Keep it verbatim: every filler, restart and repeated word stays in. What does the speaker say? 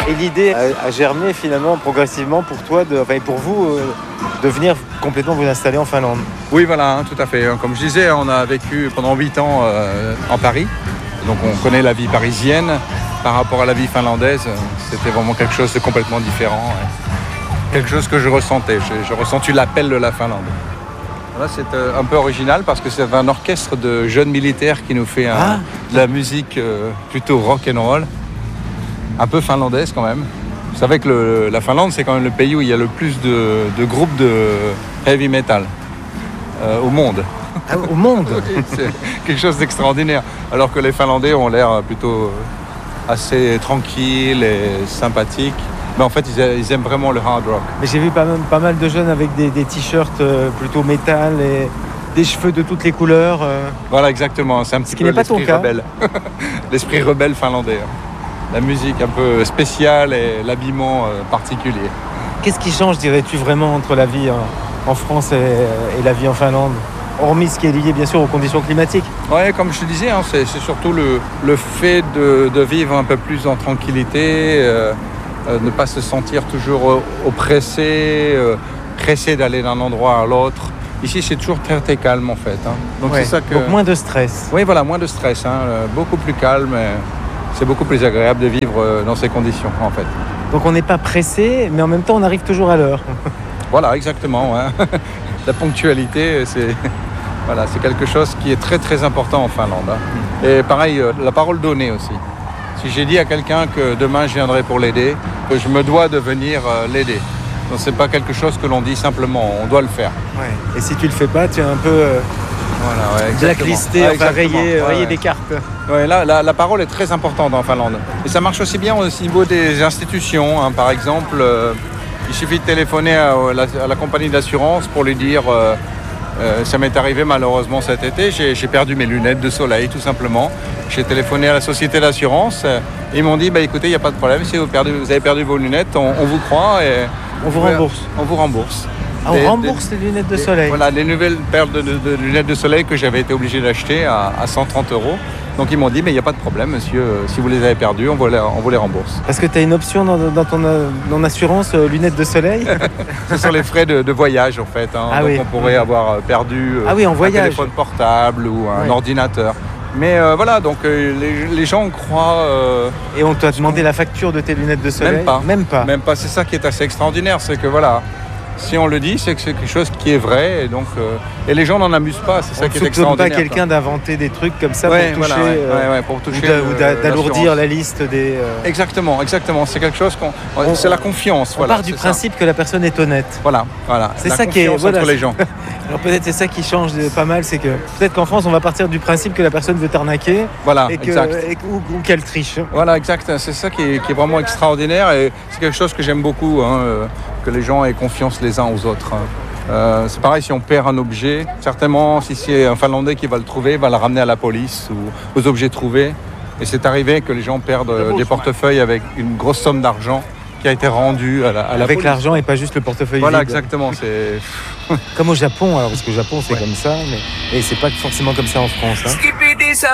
Et l'idée a, a germé finalement progressivement pour toi, de, enfin pour vous, euh, de venir complètement vous installer en Finlande. Oui, voilà, hein, tout à fait. Comme je disais, on a vécu pendant huit ans euh, en Paris. Donc on connaît la vie parisienne. Par rapport à la vie finlandaise, c'était vraiment quelque chose de complètement différent. Quelque chose que je ressentais. J'ai, j'ai ressenti l'appel de la Finlande. Là, c'est un peu original parce que c'est un orchestre de jeunes militaires qui nous fait un, ah. de la musique euh, plutôt rock and roll, un peu finlandaise quand même. Vous savez que le, la Finlande, c'est quand même le pays où il y a le plus de, de groupes de heavy metal euh, au monde. Ah, au monde. Oui, c'est quelque chose d'extraordinaire. Alors que les Finlandais ont l'air plutôt assez tranquilles et sympathiques. Mais en fait, ils aiment vraiment le hard rock. Mais j'ai vu pas mal, pas mal de jeunes avec des, des t-shirts plutôt métal et des cheveux de toutes les couleurs. Voilà, exactement. C'est un petit peu l'esprit rebelle. L'esprit rebelle finlandais. La musique un peu spéciale et l'habillement particulier. Qu'est-ce qui change, dirais-tu, vraiment entre la vie en France et, et la vie en Finlande ? Hormis ce qui est lié, bien sûr, aux conditions climatiques. Oui, comme je te disais, hein, c'est, c'est surtout le, le fait de, de vivre un peu plus en tranquillité, euh, euh, ne pas se sentir toujours oppressé, euh, pressé d'aller d'un endroit à l'autre. Ici, c'est toujours très, très calme, en fait. Hein. Donc, ouais, c'est ça que... Donc, moins de stress. Oui, voilà, moins de stress. Hein, euh, beaucoup plus calme. Et c'est beaucoup plus agréable de vivre euh, dans ces conditions, en fait. Donc, on n'est pas pressé, mais en même temps, on arrive toujours à l'heure. Voilà, exactement. Ouais. La ponctualité, c'est, voilà, c'est quelque chose qui est très très important en Finlande. Hein. Et pareil, la parole donnée aussi. Si j'ai dit à quelqu'un que demain je viendrai pour l'aider, que je me dois de venir l'aider. Donc c'est pas quelque chose que l'on dit simplement, on doit le faire. Ouais. Et si tu le fais pas, tu es un peu euh, voilà, ouais, blacklisté, ouais, enfin rayé, ouais, rayé ouais. des cartes. Ouais, là, la, la parole est très importante en Finlande. Et ça marche aussi bien au niveau des institutions. Hein. Par exemple, euh, il suffit de téléphoner à la, à la compagnie d'assurance pour lui dire euh, euh, ça m'est arrivé malheureusement cet été, j'ai, j'ai perdu mes lunettes de soleil tout simplement. J'ai téléphoné à la société d'assurance et ils m'ont dit bah, écoutez, il n'y a pas de problème, si vous, perdez, vous avez perdu vos lunettes, on, on vous croit et on vous rembourse. On vous rembourse. Ah, on des, rembourse des, les lunettes de soleil. Des, voilà, les nouvelles paires de, de, de lunettes de soleil que j'avais été obligé d'acheter à, à cent trente euros. Donc ils m'ont dit, mais il n'y a pas de problème, monsieur, si vous les avez perdus, on vous les, on vous les rembourse. Parce que tu as une option dans, dans ton dans assurance euh, lunettes de soleil. Ce sont les frais de, de voyage, en fait. Hein. Ah Donc oui. on pourrait avoir perdu euh, ah oui, en un voyage. téléphone portable ou un oui. ordinateur. Mais euh, voilà, donc euh, les, les gens croient... Euh, Et on t'a demandé la facture de tes lunettes de soleil ? Même pas. Même pas. Même pas, c'est ça qui est assez extraordinaire, c'est que voilà... Si on le dit, c'est que c'est quelque chose qui est vrai et donc euh, et les gens n'en amusent pas, c'est ça on qui est extraordinaire. On ne pas quelqu'un quoi. D'inventer des trucs comme ça ouais, pour toucher, voilà, ouais, euh, ouais, ouais, pour toucher ou, d'a, ou d'a, d'alourdir la liste des. Euh... Exactement, exactement. C'est quelque chose qu'on, on, c'est la confiance. On voilà, part du principe ça. que la personne est honnête. Voilà, voilà. C'est la ça qui est voilà, entre les gens. Alors peut-être c'est ça qui change pas mal, c'est que peut-être qu'en France on va partir du principe que la personne veut t'arnaquer. Voilà, et que, exact. Et, ou, ou qu'elle triche. Voilà, exact. C'est ça qui est, qui est vraiment extraordinaire et c'est quelque chose que j'aime beaucoup, hein, euh, que les gens aient confiance les uns aux autres. Hein. Euh, c'est pareil, si on perd un objet, certainement, si c'est un Finlandais qui va le trouver, il va le ramener à la police ou aux objets trouvés. Et c'est arrivé que les gens perdent euh, des portefeuilles avec une grosse somme d'argent qui a été rendue à la, à la avec police. L'argent et pas juste le portefeuille voilà, vide. Voilà, exactement. C'est... Comme au Japon, alors, parce que au Japon, c'est ouais. comme ça, mais et c'est pas forcément comme ça en France. Hein.